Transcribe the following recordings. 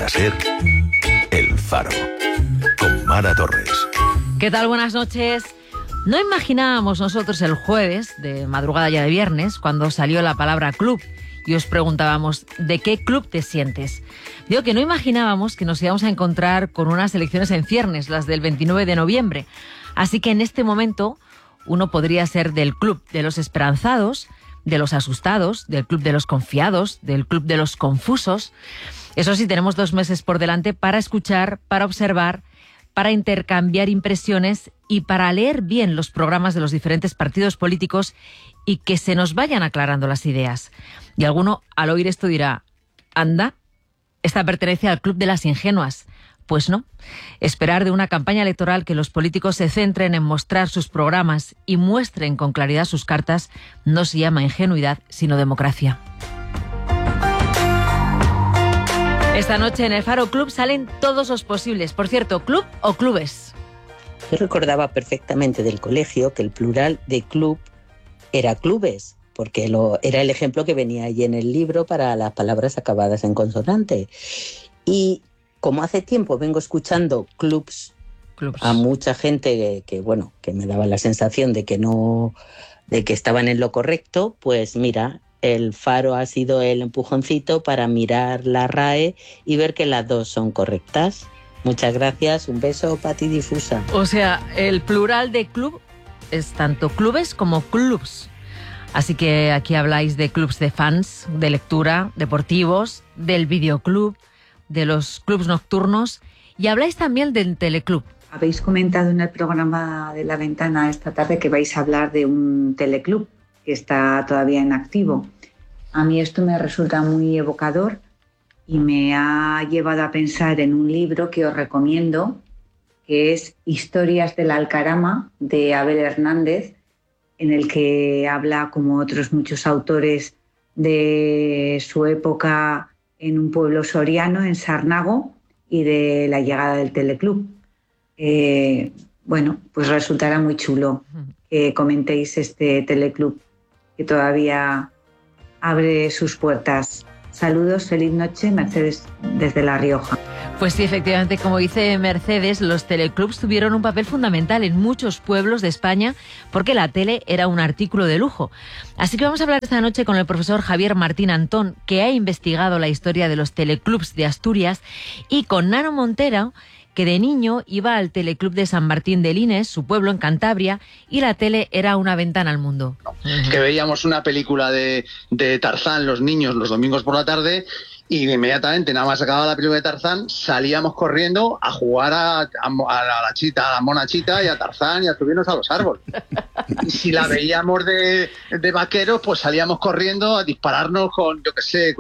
para ser El Faro, con Mara Torres. ¿Qué tal? Buenas noches. No imaginábamos nosotros el jueves, de madrugada ya de viernes, cuando salió la palabra club, y os preguntábamos, ¿de qué club te sientes? Digo que no imaginábamos que nos íbamos a encontrar con unas elecciones en ciernes, las del 29 de noviembre. Así que en este momento uno podría ser del club de los esperanzados, de los asustados, del club de los confiados, del club de los confusos. Eso sí, tenemos 2 meses por delante para escuchar, para observar, para intercambiar impresiones y para leer bien los programas de los diferentes partidos políticos y que se nos vayan aclarando las ideas. Y alguno al oír esto dirá, anda, esta pertenece al club de las ingenuas. Pues no. Esperar de una campaña electoral que los políticos se centren en mostrar sus programas y muestren con claridad sus cartas no se llama ingenuidad, sino democracia. Esta noche en el Faro Club salen todos los posibles. Por cierto, ¿club o clubes? Yo recordaba perfectamente del colegio que el plural de club era clubes, porque era el ejemplo que venía ahí en el libro para las palabras acabadas en consonante. Y como hace tiempo vengo escuchando clubs. A mucha gente que me daba la sensación de que estaban en lo correcto, pues mira, el Faro ha sido el empujoncito para mirar la RAE y ver que las dos son correctas. Muchas gracias, un beso, Pati Difusa. O sea, el plural de club es tanto clubes como clubs. Así que aquí habláis de clubs de fans, de lectura, deportivos, del videoclub, de los clubs nocturnos, y habláis también del teleclub. Habéis comentado en el programa de La Ventana esta tarde que vais a hablar de un teleclub que está todavía en activo. A mí esto me resulta muy evocador y me ha llevado a pensar en un libro que os recomiendo, que es Historias del Alcarama, de Abel Hernández, en el que habla, como otros muchos autores, de su época en un pueblo soriano, en Sarnago, y de la llegada del teleclub. Bueno, pues resultará muy chulo que comentéis este teleclub que todavía abre sus puertas. Saludos, feliz noche, Mercedes desde La Rioja. Pues sí, efectivamente, como dice Mercedes, los teleclubs tuvieron un papel fundamental en muchos pueblos de España porque la tele era un artículo de lujo. Así que vamos a hablar esta noche con el profesor Javier Martín Antón, que ha investigado la historia de los teleclubs de Asturias, y con Nano Montero, que de niño iba al teleclub de San Martín de Lines, su pueblo en Cantabria, y la tele era una ventana al mundo. Que veíamos una película de Tarzán los niños los domingos por la tarde y inmediatamente, nada más acababa la película de Tarzán, salíamos corriendo a jugar a la chita, a la mona chita y a Tarzán y a subirnos a los árboles. Y si la veíamos de vaqueros, pues salíamos corriendo a dispararnos con, yo qué sé,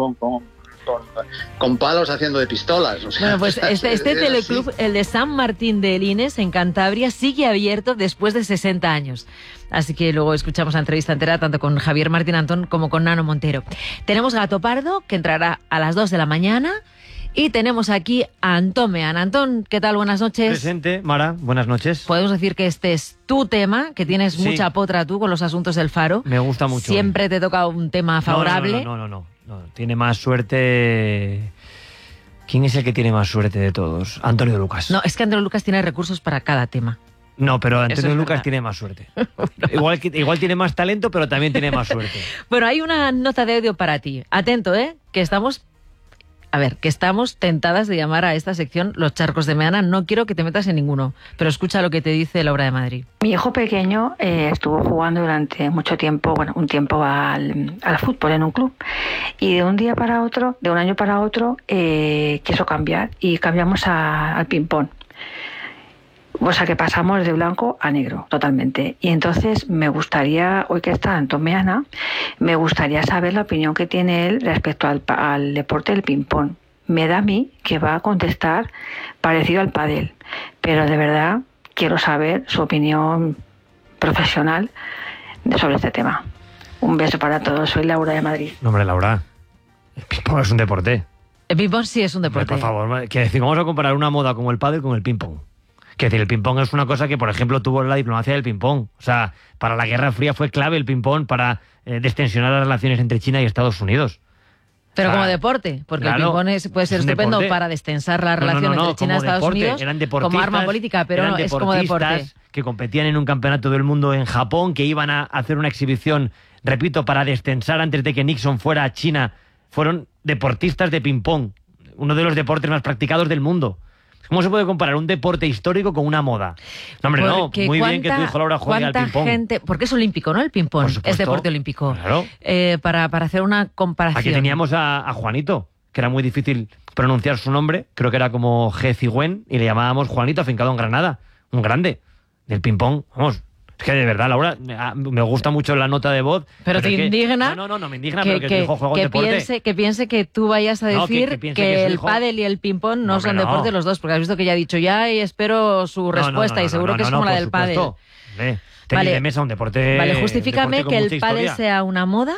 con palos haciendo de pistolas. O sea, bueno, pues este teleclub, el de San Martín de Lines, en Cantabria, sigue abierto después de 60 años. Así que luego escuchamos la entrevista entera tanto con Javier Martín Antón como con Nano Montero. Tenemos Gato Pardo, que entrará a las 2 de la mañana. Y tenemos aquí a Antón Meana. Antón, ¿qué tal? Buenas noches. Presente, Mara, buenas noches. Podemos decir que este es tu tema, que tienes mucha potra tú con los asuntos del Faro. Me gusta mucho. Siempre te toca un tema favorable. No, tiene más suerte. ¿Quién es el que tiene más suerte de todos? Antonio Lucas. No, es que Antonio Lucas tiene recursos para cada tema. No, pero Antonio Lucas tiene más suerte. Igual tiene más talento, pero también tiene más suerte. Bueno, hay una nota de audio para ti. Atento, que estamos tentadas de llamar a esta sección Los Charcos de Meana. No quiero que te metas en ninguno, pero escucha lo que te dice Laura de Madrid. Mi hijo pequeño estuvo jugando durante mucho tiempo, un tiempo al fútbol en un club, y de un año para otro, quiso cambiar y cambiamos al ping-pong. O sea que pasamos de blanco a negro, totalmente. Y entonces me gustaría, hoy que está Antón Meana, me gustaría saber la opinión que tiene él respecto al deporte del ping-pong. Me da a mí que va a contestar parecido al pádel, pero de verdad quiero saber su opinión profesional sobre este tema. Un beso para todos, soy Laura de Madrid. No, hombre, Laura, el ping-pong es un deporte. El ping-pong sí es un deporte. Por favor, que decir, vamos a comparar una moda como el pádel con el ping-pong. Que decir, el ping-pong es una cosa que, por ejemplo, tuvo la diplomacia del ping-pong. O sea, para la Guerra Fría fue clave el ping-pong para destensionar las relaciones entre China y Estados Unidos. Pero como deporte, porque el ping-pong puede ser estupendo para destensar la relación entre China y Estados Unidos, como arma política, pero no, es como deporte. Que competían en un campeonato del mundo en Japón, que iban a hacer una exhibición, repito, para destensar antes de que Nixon fuera a China. Fueron deportistas de ping-pong, uno de los deportes más practicados del mundo. ¿Cómo se puede comparar un deporte histórico con una moda? No, hombre, no. Muy bien que tu hijo Laura juegue al ping-pong. Porque es olímpico, ¿no? El ping-pong es deporte olímpico. Claro. Para hacer una comparación. Aquí teníamos a Juanito, que era muy difícil pronunciar su nombre. Creo que era como G. Cigüen, y le llamábamos Juanito, afincado en Granada. Un grande del ping-pong. Vamos. Es que de verdad, Laura, me gusta mucho la nota de voz. Pero te indigna. No me indigna, pero que tu hijo juega un deporte. Que piense que tú vayas a decir que el pádel y el ping-pong no son deportes los dos, porque has visto que ya ha dicho ya y espero su respuesta y seguro que es como la del pádel. Tenis de mesa, un deporte. Vale, justifícame que el pádel sea una moda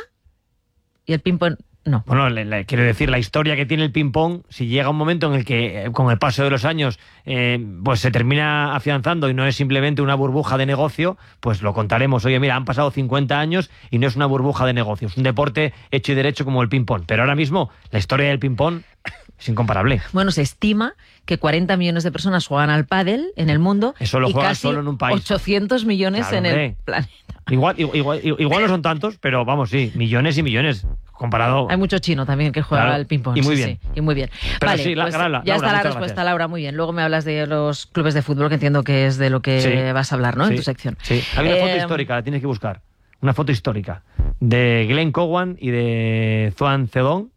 y el ping-pong no. Bueno, quiero decir, la historia que tiene el ping-pong, si llega un momento en el que, con el paso de los años, pues se termina afianzando y no es simplemente una burbuja de negocio, pues lo contaremos. Oye, mira, han pasado 50 años y no es una burbuja de negocio, es un deporte hecho y derecho como el ping-pong. Pero ahora mismo, la historia del ping-pong es incomparable. Bueno, se estima que 40 millones de personas juegan al pádel en el mundo. Eso lo y juegan casi solo en un país. 800 millones en el planeta. Igual no son tantos, pero vamos, sí, millones y millones. Comparado. Hay mucho chino también que juega al ping-pong. Y muy bien. Sí, y muy bien. Pero vale, sí, pues Laura, ya está la respuesta, gracias. Laura, muy bien. Luego me hablas de los clubes de fútbol, que entiendo que es de lo que vas a hablar, ¿no? En tu sección. Sí, hay una foto histórica, la tienes que buscar. Una foto histórica de Glenn Cowan y de Zuan Zedong,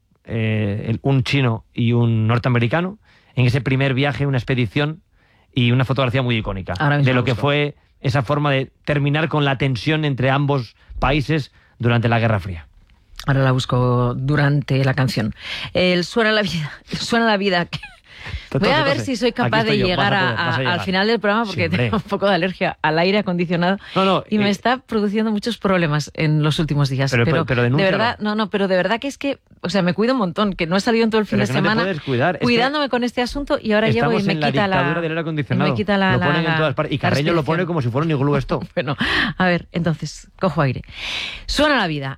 un chino y un norteamericano, en ese primer viaje, una expedición, y una fotografía muy icónica de lo que fue esa forma de terminar con la tensión entre ambos países durante la Guerra Fría. Ahora la busco durante la canción. Suena la vida. Voy a ver si soy capaz de llegar al final del programa, porque tengo un poco de alergia al aire acondicionado y me está produciendo muchos problemas en los últimos días. Pero de verdad, pero de verdad que es que, o sea, me cuido un montón, que no he salido en todo el fin de semana cuidándome con este asunto y ahora llego y me quita la dictadura del aire acondicionado. Lo ponen en todas partes y Carreño lo pone como si fuera un iglú esto. Bueno, a ver, entonces, cojo aire. Suena la vida,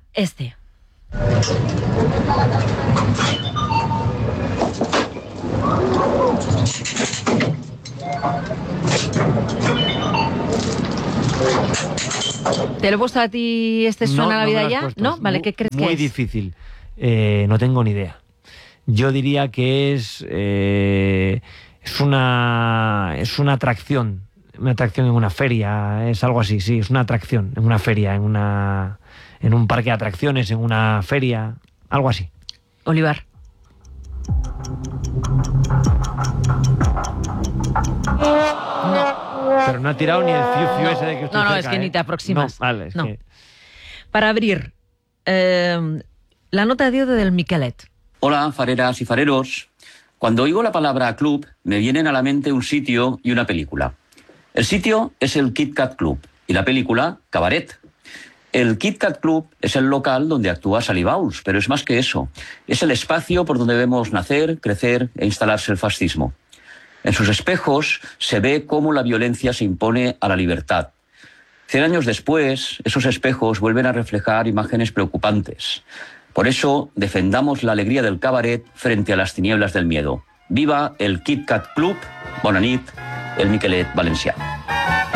¿Te lo he puesto a ti suena la vida ya? ¿No? Vale, ¿qué crees que es? Muy difícil. No tengo ni idea. Yo diría que es una atracción. Una atracción en una feria. Es algo así, sí. Es una atracción en una feria, en un parque de atracciones, en una feria. Algo así. Olivar. Pero no ha tirado ni el fiu ese de que estoy cerca, es que ni te aproximas. No, vale, es que... Para abrir, la nota de audio del Miquelet. Hola, fareras y fareros. Cuando oigo la palabra club, me vienen a la mente un sitio y una película. El sitio es el Kit Kat Club y la película Cabaret. El Kit Kat Club es el local donde actúa Sally Bowles, pero es más que eso. Es el espacio por donde debemos nacer, crecer e instalarse el fascismo. En sus espejos se ve cómo la violencia se impone a la libertad. 100 años después, esos espejos vuelven a reflejar imágenes preocupantes. Por eso, defendamos la alegría del cabaret frente a las tinieblas del miedo. ¡Viva el Kit Kat Club! Bona nit, el Miquelet valencià.